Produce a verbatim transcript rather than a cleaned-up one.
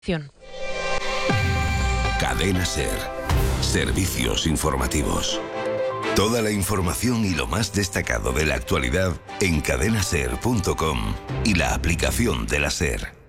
Cadena SER. Servicios informativos. Toda la información y lo más destacado de la actualidad en cadena ser punto com y la aplicación de la SER.